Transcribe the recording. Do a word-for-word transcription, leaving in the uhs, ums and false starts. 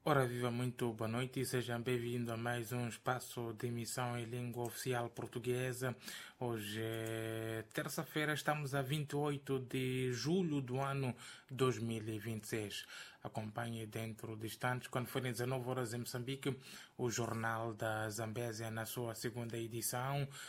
Ora, viva, muito boa noite e sejam bem-vindos a mais um espaço de emissão em língua oficial portuguesa. Hoje é terça-feira, estamos a vinte e oito de julho do ano dois mil e vinte e seis. Acompanhe dentro de instantes, quando forem dezenove horas em Moçambique, o Jornal da Zambésia na sua segunda edição.